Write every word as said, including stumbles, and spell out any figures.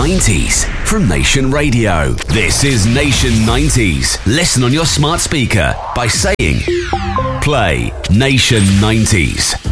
nineties from Nation Radio. This is Nation nineties. Listen on your smart speaker by saying, play Nation nineties.